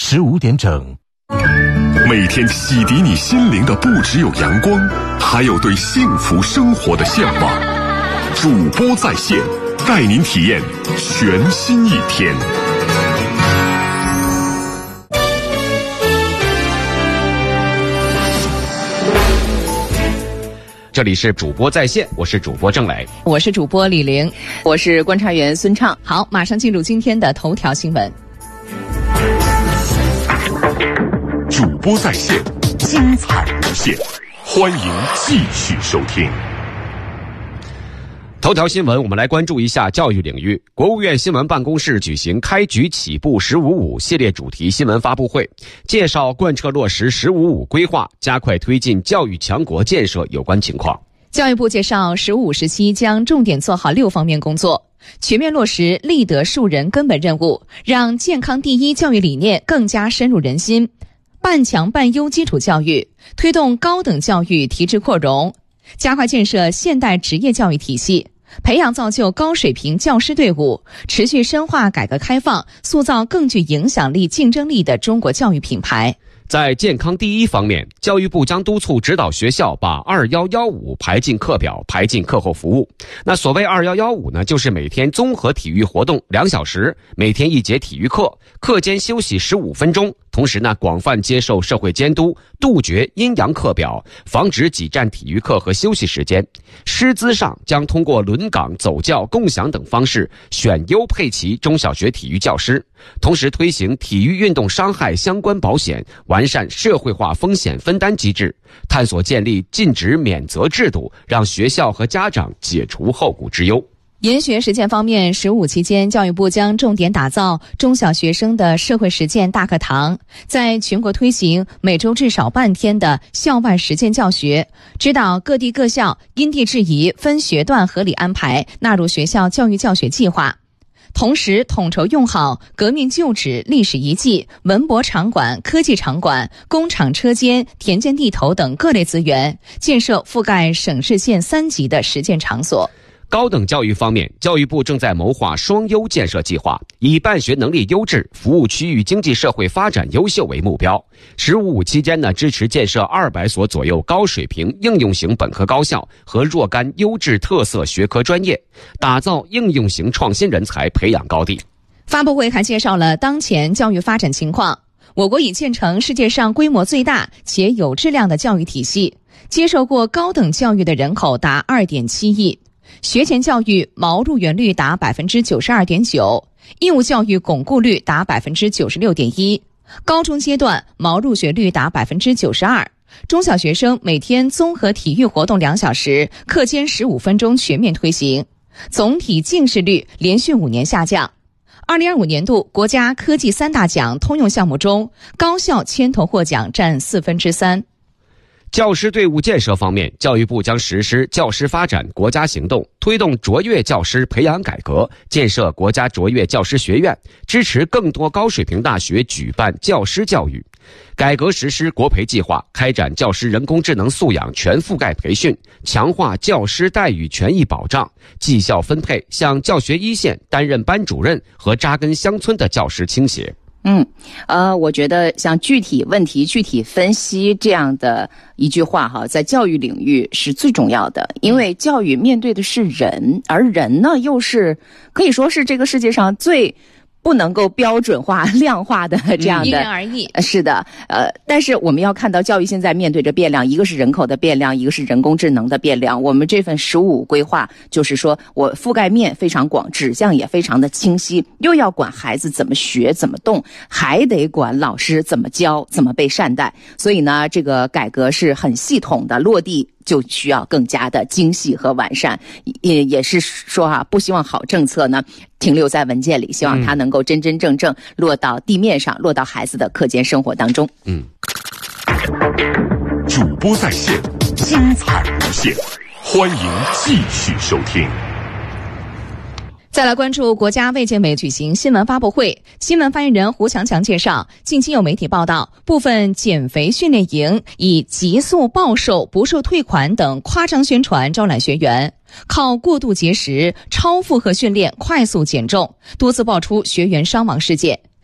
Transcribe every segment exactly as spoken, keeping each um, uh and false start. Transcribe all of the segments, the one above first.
十五点整。 每天洗涤你心灵的不只有阳光，还有对幸福生活的向往。主播在线，带您体验全新一天。 这里是主播在线，我是主播郑磊， 我是主播李玲， 我是观察员孙畅。 好，马上进入今天的头条新闻。 主播在线，精彩无限，欢迎继续收听。 头条新闻，我们来关注一下教育领域。国务院新闻办公室举行开局起步十五五系列主题新闻发布会，介绍贯彻落实十五五规划，加快推进教育强国建设有关情况。 教育部介绍，十五五时期将重点做好六方面工作，全面落实立德树人根本任务，让健康第一教育理念更加深入人心，办强办优基础教育，推动高等教育提质扩容，加快建设现代职业教育体系，培养造就高水平教师队伍，持续深化改革开放，塑造更具影响力、竞争力的中国教育品牌。 在健康第一方面，教育部将督促指导学校把二一一五排进课表，排进课后服务。那所谓二一一五呢，就是每天综合体育活动两小时，每天一节体育课，课间休息十五分钟。同时呢，广泛接受社会监督，杜绝阴阳课表，防止挤占体育课和休息时间。师资上将通过轮岗、走教、共享等方式选优配齐中小学体育教师，同时推行体育运动伤害相关保险，完善社会化风险分担机制，探索建立尽职免责制度，让学校和家长解除后顾之忧。 研学实践方面，十五期间，教育部将重点打造中小学生的社会实践大课堂，在全国推行每周至少半天的校外实践教学，指导各地各校因地制宜分学段合理安排，纳入学校教育教学计划。同时统筹用好革命旧址、历史遗迹、文博场馆、科技场馆、工厂车间、田间地头等各类资源，建设覆盖省市县三级的实践场所。 高等教育方面，教育部正在谋划双优建设计划，以办学能力优质、服务区域经济社会发展优秀为目标。十五五期间呢，支持建设二百所左右高水平应用型本科高校和若干优质特色学科专业，打造应用型创新人才培养高地。 发布会还介绍了当前教育发展情况。我国已建成世界上规模最大且有质量的教育体系，接受过高等教育的人口达 二点七亿。学前教育毛入园率达 百分之九十二点九， 义务教育巩固率达 百分之九十六点一， 高中阶段毛入学率达 百分之九十二， 中小学生每天综合体育活动两小时，课间十五分钟全面推行，总体近视率连续五年下降。二零二五年度国家科技三大奖通用项目中，高校牵头获奖占四分之三。 教师队伍建设方面，教育部将实施教师发展国家行动，推动卓越教师培养改革，建设国家卓越教师学院，支持更多高水平大学举办教师教育。改革实施国培计划，开展教师人工智能素养全覆盖培训，强化教师待遇权益保障，绩效分配向教学一线担任班主任和扎根乡村的教师倾斜。 嗯，呃，我觉得像具体问题具体分析这样的一句话哈，在教育领域是最重要的，因为教育面对的是人，而人呢又是可以说是这个世界上最不能够标准化、量化的这样的，因人而异。 是的，呃，但是我们要看到教育现在面对着变量，一个是人口的变量，一个是人工智能的变量。我们这份十五规划就是说我覆盖面非常广，指向也非常的清晰，又要管孩子怎么学、怎么动，还得管老师怎么教、怎么被善待。所以呢，这个改革是很系统的，落地就需要更加的精细和完善。也也是说啊，不希望好政策呢停留在文件里，希望它能够真真正正落到地面上，落到孩子的课间生活当中。 嗯， 主播在线，精彩无限，欢迎继续收听。 再来关注国家卫健委举行新闻发布会，新闻发言人胡强强介绍，近期有媒体报道，部分减肥训练营以急速暴瘦、不受退款等夸张宣传招揽学员，靠过度节食、超负荷训练快速减重，多次爆出学员伤亡事件。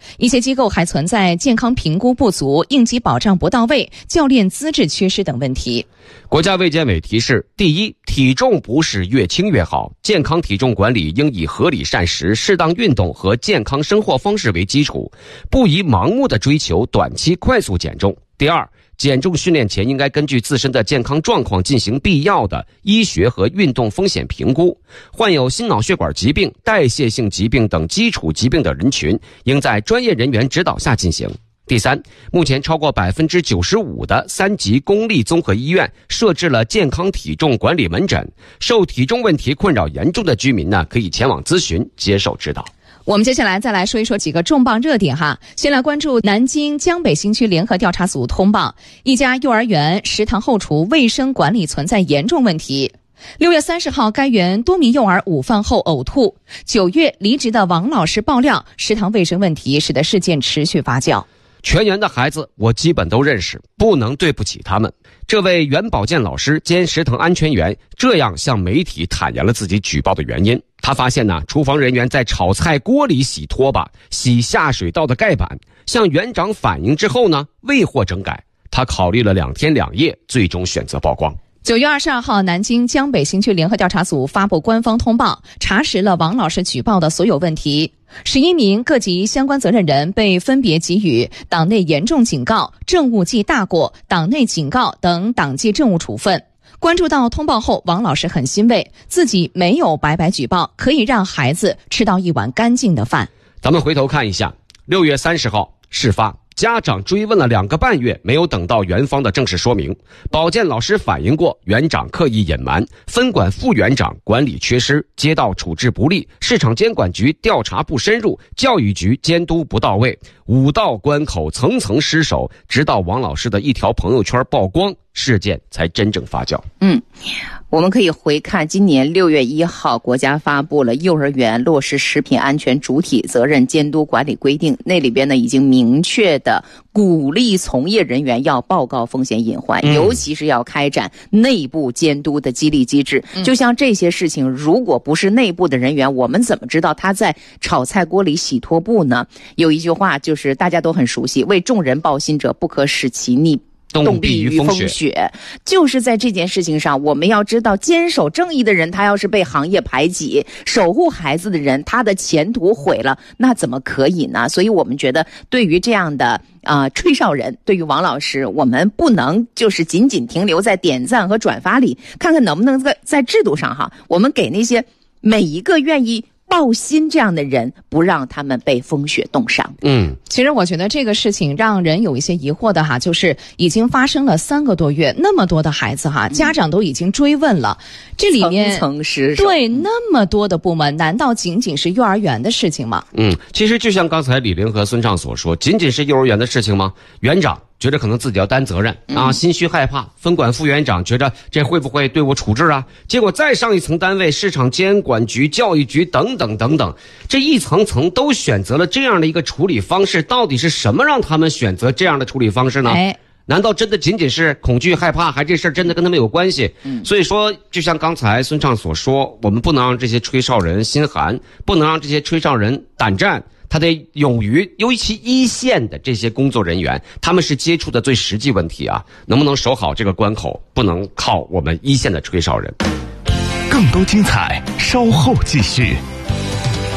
一些机构还存在健康评估不足、应急保障不到位、教练资质缺失等问题。 国家卫健委提示：第一，体重不是越轻越好，健康体重管理应以合理膳食、适当运动和健康生活方式为基础，不宜盲目的追求短期快速减重。第二，减重训练前应该根据自身的健康状况进行必要的医学和运动风险评估。患有心脑血管疾病、代谢性疾病等基础疾病的人群，应在专业人员指导下进行。第三，目前超过百分之九十五的三级公立综合医院设置了健康体重管理门诊，受体重问题困扰严重的居民呢，可以前往咨询，接受指导。 我们接下来再来说一说几个重磅热点哈。先来关注南京江北新区联合调查组通报，一家幼儿园食堂后厨卫生管理存在严重问题。六月三十号，该园多名幼儿午饭后呕吐。九月离职的王老师爆料，食堂卫生问题使得事件持续发酵。 全园的孩子我基本都认识，不能对不起他们。这位原保健老师兼食堂安全员这样向媒体坦言了自己举报的原因。他发现呢，厨房人员在炒菜锅里洗拖把、洗下水道的盖板，向园长反映之后呢，未获整改。他考虑了两天两夜，最终选择曝光。 九月二十二号，南京江北新区联合调查组发布官方通报，查实了王老师举报的所有问题。十一名各级相关责任人被分别给予党内严重警告、政务记大过、党内警告等党纪政务处分。关注到通报后，王老师很欣慰，自己没有白白举报，可以让孩子吃到一碗干净的饭。 咱们回头看一下，六月三十号事发，家长追问了两个半月，没有等到园方的正式说明。保健老师反映过，园长刻意隐瞒，分管副园长管理缺失，街道处置不力，市场监管局调查不深入，教育局监督不到位，五道关口层层失守，直到王老师的一条朋友圈曝光，事件才真正发酵。 嗯，我们可以回看今年六月一号，国家发布了幼儿园落实食品安全主体责任监督管理规定，那里边呢已经明确的鼓励从业人员要报告风险隐患，嗯、尤其是要开展内部监督的激励机制。嗯、就像这些事情，如果不是内部的人员，我们怎么知道他在炒菜锅里洗拖布呢？有一句话就是大家都很熟悉，为众人抱薪者，不可使其逆冻毙于风雪。雪就是在这件事情上，我们要知道，坚守正义的人，他要是被行业排挤，守护孩子的人，他的前途毁了，那怎么可以呢？所以我们觉得，对于这样的啊、呃、吹哨人，对于王老师，我们不能就是仅仅停留在点赞和转发里，看看能不能在在制度上哈，我们给那些每一个愿意抱薪这样的人，不让他们被风雪冻伤。 嗯， 其实我觉得这个事情让人有一些疑惑的哈，就是已经发生了三个多月，那么多的孩子哈，家长都已经追问了，嗯、这里面层层失守， 对那么多的部门，难道仅仅是幼儿园的事情吗？ 嗯，其实就像刚才李玲和孙畅所说，仅仅是幼儿园的事情吗？园长觉得可能自己要担责任啊，心虚害怕，分管副园长觉得这会不会对我处置啊？结果再上一层单位，市场监管局、教育局等等等等，这一层层都选择了这样的一个处理方式，到底是什么让他们选择这样的处理方式呢？哎，难道真的仅仅是恐惧害怕，还这事儿真的跟他们有关系？嗯，所以说，就像刚才孙畅所说，我们不能让这些吹哨人心寒，不能让这些吹哨人胆战。他得勇于，尤其一线的这些工作人员，他们是接触的最实际问题啊，能不能守好这个关口，不能靠我们一线的吹哨人。 更多精彩，稍后继续。